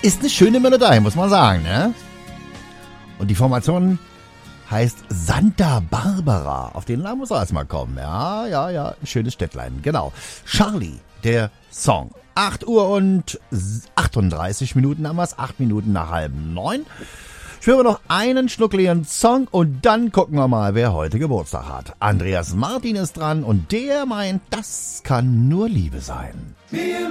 Ist eine schöne Melodie, muss man sagen, ne? Und die Formation heißt Santa Barbara. Auf den Namen muss er erstmal kommen. Ja, schönes Städtlein, genau. Charlie, der Song. 8 Uhr und 38 Minuten haben wir es, 8 Minuten nach 8:30. Ich höre noch einen Schluck leeren Song und dann gucken wir mal, wer heute Geburtstag hat. Andreas Martin ist dran und der meint, das kann nur Liebe sein.